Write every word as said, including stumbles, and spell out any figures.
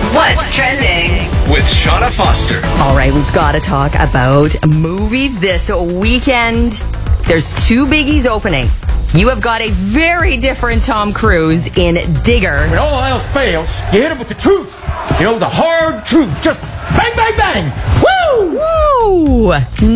What's trending? With Shauna Foster. All right, we've got to talk about movies this weekend. There's two biggies opening. You have got a very different Tom Cruise in Digger. When all else fails, you hit him with the truth. You know, the hard truth. Just bang, bang, bang. Woo! Woo!